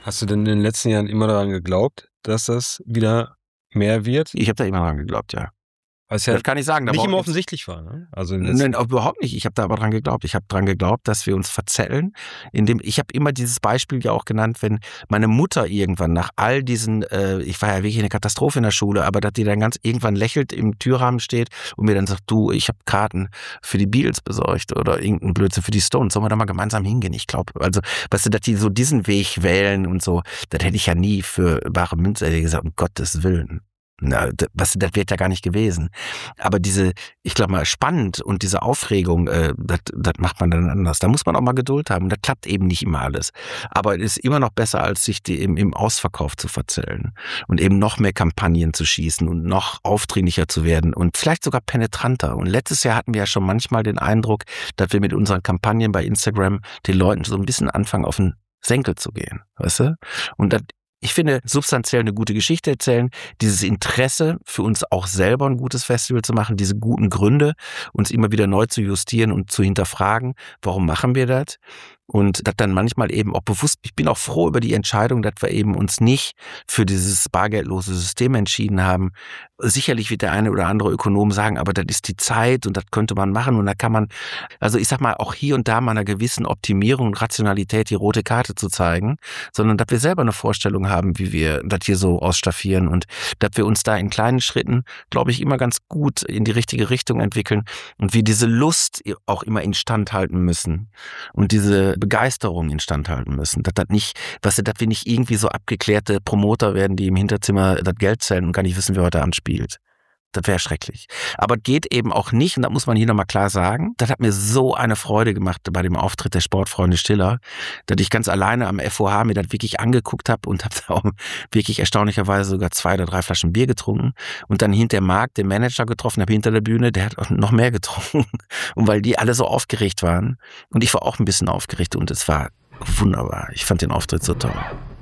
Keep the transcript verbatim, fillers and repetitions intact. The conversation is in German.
Hast du denn in den letzten Jahren immer daran geglaubt, dass das wieder mehr wird? Ich habe da immer dran geglaubt, ja. Was ja Das kann ich sagen. nicht immer offensichtlich war, ne? Also Nein, überhaupt nicht. Ich habe da aber dran geglaubt. Ich habe dran geglaubt, dass wir uns verzellen. Indem, ich habe immer dieses Beispiel ja auch genannt, wenn meine Mutter irgendwann nach all diesen, äh, ich war ja wirklich eine Katastrophe in der Schule, aber dass die dann ganz irgendwann lächelt, im Türrahmen steht und mir dann sagt, du, ich habe Karten für die Beatles besorgt oder irgendein Blödsinn für die Stones. Sollen wir da mal gemeinsam hingehen? Ich glaube, also, weißt du, dass die so diesen Weg wählen und so, das hätte ich ja nie für bare Münze gesagt, um Gottes Willen. Na, das, das wird ja gar nicht gewesen. Aber diese, ich glaube mal, spannend und diese Aufregung, äh, das, das macht man dann anders. Da muss man auch mal Geduld haben. Das klappt eben nicht immer alles. Aber es ist immer noch besser, als sich die im, im Ausverkauf zu verzellen und eben noch mehr Kampagnen zu schießen und noch aufdringlicher zu werden und vielleicht sogar penetranter. Und letztes Jahr hatten wir ja schon manchmal den Eindruck, dass wir mit unseren Kampagnen bei Instagram den Leuten so ein bisschen anfangen, auf den Senkel zu gehen. Weißt du? Und das Ich finde, substanziell eine gute Geschichte erzählen, dieses Interesse für uns auch selber ein gutes Festival zu machen, diese guten Gründe, uns immer wieder neu zu justieren und zu hinterfragen, warum machen wir das? Und das dann manchmal eben auch bewusst, ich bin auch froh über die Entscheidung, dass wir eben uns nicht für dieses bargeldlose System entschieden haben. Sicherlich wird der eine oder andere Ökonom sagen, aber das ist die Zeit und das könnte man machen und da kann man, also ich sag mal, auch hier und da mal einer gewissen Optimierung und Rationalität die rote Karte zu zeigen, sondern dass wir selber eine Vorstellung haben, wie wir das hier so ausstaffieren und dass wir uns da in kleinen Schritten, glaube ich, immer ganz gut in die richtige Richtung entwickeln und wir diese Lust auch immer instand halten müssen und diese Begeisterung instand halten müssen. Dass das nicht, was, dass wir nicht irgendwie so abgeklärte Promoter werden, die im Hinterzimmer das Geld zählen und gar nicht wissen, wer heute Abend spielt. Das wäre schrecklich. Aber geht eben auch nicht, und das muss man hier nochmal klar sagen, das hat mir so eine Freude gemacht bei dem Auftritt der Sportfreunde Stiller, dass ich ganz alleine am F O H mir das wirklich angeguckt habe und habe da auch wirklich erstaunlicherweise sogar zwei oder drei Flaschen Bier getrunken und dann hinter Marc, den Manager, getroffen habe hinter der Bühne, der hat auch noch mehr getrunken. Und weil die alle so aufgeregt waren und ich war auch ein bisschen aufgeregt und es war wunderbar. Ich fand den Auftritt so toll.